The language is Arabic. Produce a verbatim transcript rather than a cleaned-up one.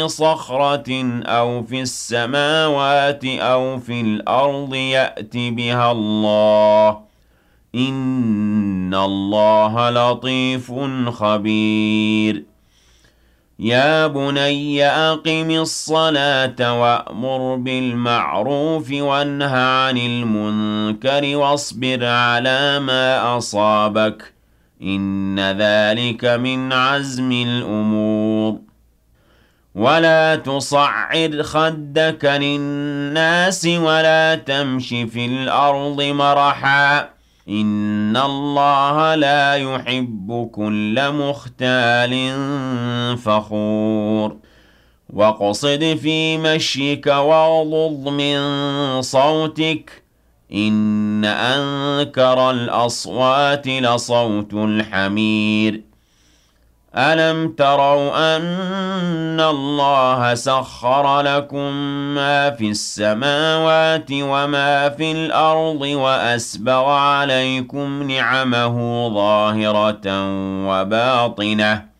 صخرة أو في السماوات أو في الأرض يأت بها الله إن الله لطيف خبير يا بني أقم الصلاة وأمر بالمعروف وانه عن المنكر واصبر على ما أصابك إن ذلك من عزم الأمور ولا تصعر خدك للناس ولا تمش في الأرض مرحا إن الله لا يحب كل مختال فخور واقصد في مشيك واغضض من صوتك إن أنكر الأصوات لصوت الحمير ألم تروا أن الله سخر لكم ما في السماوات وما في الأرض وأسبغ عليكم نعمه ظاهرة وباطنة